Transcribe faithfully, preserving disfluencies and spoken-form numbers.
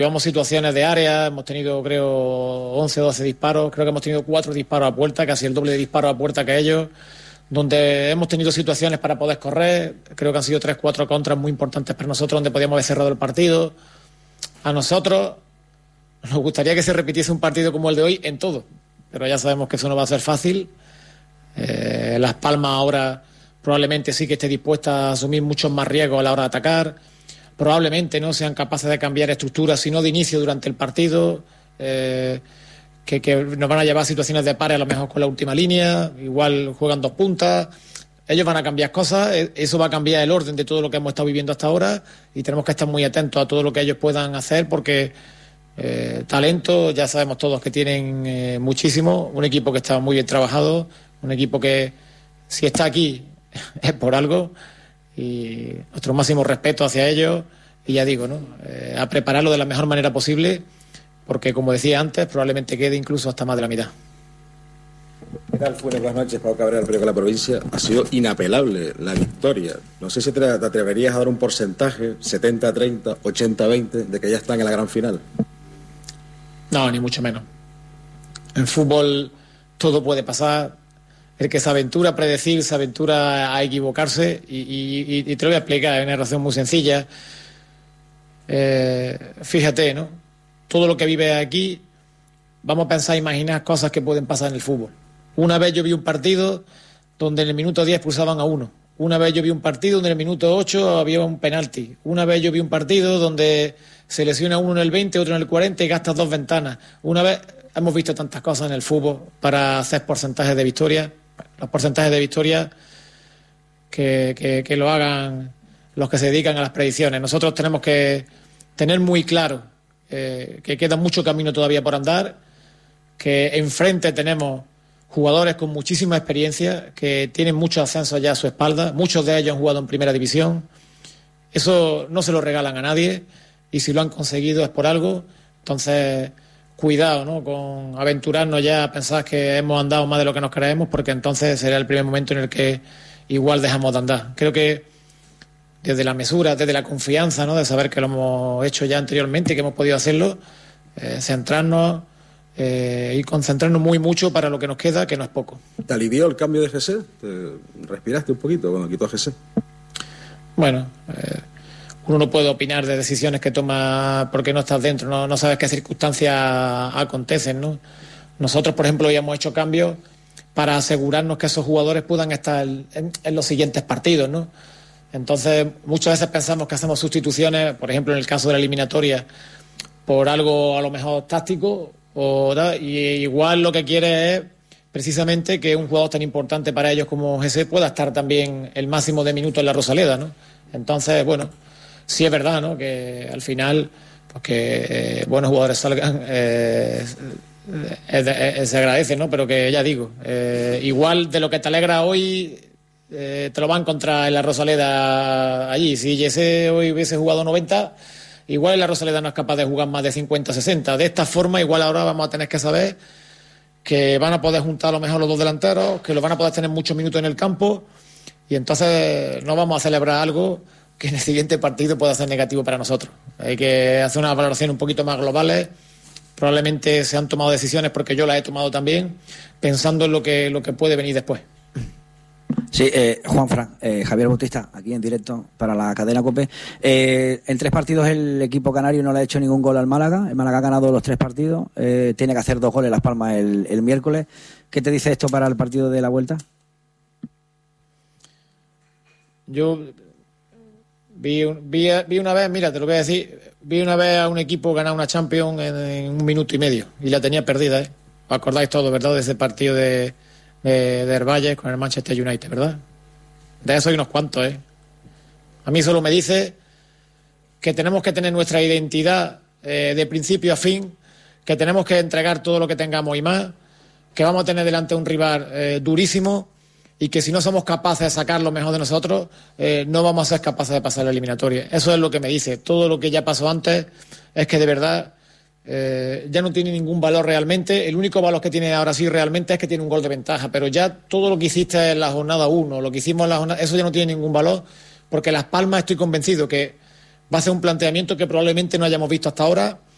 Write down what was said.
Llevamos situaciones de área, hemos tenido creo once o doce disparos, creo que hemos tenido cuatro disparos a puerta, casi el doble de disparos a puerta que ellos, donde hemos tenido situaciones para poder correr, creo que han sido tres cuatro contras muy importantes para nosotros, donde podíamos haber cerrado el partido. A nosotros nos gustaría que se repitiese un partido como el de hoy en todo, pero ya sabemos que eso no va a ser fácil. Eh, Las Palmas ahora probablemente sí que esté dispuesta a asumir muchos más riesgos a la hora de atacar. Probablemente no sean capaces de cambiar estructuras, sino de inicio durante el partido, eh, que, que nos van a llevar a situaciones de pares a lo mejor con la última línea, igual juegan dos puntas, ellos van a cambiar cosas, eso va a cambiar el orden de todo lo que hemos estado viviendo hasta ahora y tenemos que estar muy atentos a todo lo que ellos puedan hacer porque eh, talento, ya sabemos todos que tienen eh, muchísimo, un equipo que está muy bien trabajado, un equipo que si está aquí es por algo. Y nuestro máximo respeto hacia ellos y ya digo, ¿no? Eh, a prepararlo de la mejor manera posible porque como decía antes probablemente quede incluso hasta más de la mitad. ¿Qué tal? Buenas noches, Pau Cabrera, el periódico La Provincia. Ha sido inapelable la victoria. No sé si te atreverías a dar un porcentaje, setenta a treinta, ochenta a veinte, de que ya están en la gran final. No, ni mucho menos. En fútbol todo puede pasar. El que se aventura a predecir, se aventura a equivocarse y, y, y te lo voy a explicar, es una razón muy sencilla. Eh, fíjate, ¿no? Todo lo que vive aquí, vamos a pensar, imaginar cosas que pueden pasar en el fútbol. Una vez yo vi un partido donde en el minuto diez expulsaban a uno. Una vez yo vi un partido donde en el minuto ocho había un penalti. Una vez yo vi un partido donde se lesiona uno en el veinte, otro en el cuarenta y gastas dos ventanas. Una vez hemos visto tantas cosas en el fútbol para hacer porcentajes de victoria. Los porcentajes de victoria que, que, que lo hagan los que se dedican a las predicciones. Nosotros tenemos que tener muy claro eh, que queda mucho camino todavía por andar, que enfrente tenemos jugadores con muchísima experiencia, que tienen muchos ascensos ya a su espalda, muchos de ellos han jugado en primera división. Eso no se lo regalan a nadie y si lo han conseguido es por algo. Entonces cuidado, ¿no?, con aventurarnos ya a pensar que hemos andado más de lo que nos creemos, porque entonces será el primer momento en el que igual dejamos de andar. Creo que desde la mesura, desde la confianza, ¿no?, de saber que lo hemos hecho ya anteriormente y que hemos podido hacerlo, eh, centrarnos eh, y concentrarnos muy mucho para lo que nos queda, que no es poco. ¿Te alivió el cambio de G C? ¿Te respiraste un poquito cuando quitó a G C? Bueno, eh, uno no puede opinar de decisiones que toma porque no estás dentro, no, no sabes qué circunstancias acontecen, ¿no? Nosotros, por ejemplo, ya hemos hecho cambios para asegurarnos que esos jugadores puedan estar en, en los siguientes partidos, ¿no? Entonces, muchas veces pensamos que hacemos sustituciones, por ejemplo, en el caso de la eliminatoria, por algo a lo mejor táctico, o, y igual lo que quiere es precisamente que un jugador tan importante para ellos como G C pueda estar también el máximo de minutos en la Rosaleda, ¿no? Entonces, bueno, sí es verdad, ¿no?, que al final, pues que eh, buenos jugadores salgan, eh, eh, eh, se agradece, ¿no? Pero que ya digo, eh, igual de lo que te alegra hoy, eh, te lo va a encontrar en la Rosaleda allí. Si Jesse hoy hubiese jugado noventa, igual en la Rosaleda no es capaz de jugar más de cincuenta sesenta. De esta forma, igual ahora vamos a tener que saber que van a poder juntar a lo mejor los dos delanteros, que los van a poder tener muchos minutos en el campo, y entonces no vamos a celebrar algo que en el siguiente partido pueda ser negativo para nosotros. Hay que hacer una valoración un poquito más globales. Probablemente se han tomado decisiones, porque yo las he tomado también, pensando en lo que, lo que puede venir después. Sí, eh, Juanfran, eh, Javier Bautista, aquí en directo para la cadena COPE. Eh, en tres partidos el equipo canario no le ha hecho ningún gol al Málaga. El Málaga ha ganado los tres partidos. Eh, tiene que hacer dos goles Las Palmas el, el miércoles. ¿Qué te dice esto para el partido de la vuelta? Yo vi, vi, vi una vez, mira, te lo voy a decir, vi una vez a un equipo ganar una Champions en, en un minuto y medio y la tenía perdida, ¿eh? ¿Os acordáis todo, verdad, de ese partido de, de, de Hervalles con el Manchester United, verdad? De eso hay unos cuantos, ¿eh? A mí solo me dice que tenemos que tener nuestra identidad eh, de principio a fin, que tenemos que entregar todo lo que tengamos y más, que vamos a tener delante un rival eh, durísimo, y que si no somos capaces de sacar lo mejor de nosotros, eh, no vamos a ser capaces de pasar la eliminatoria. Eso es lo que me dice. Todo lo que ya pasó antes es que de verdad eh, ya no tiene ningún valor realmente. El único valor que tiene ahora sí realmente es que tiene un gol de ventaja, pero ya todo lo que hiciste en la jornada uno, lo que hicimos en la jornada, eso ya no tiene ningún valor, porque Las Palmas estoy convencido que va a ser un planteamiento que probablemente no hayamos visto hasta ahora,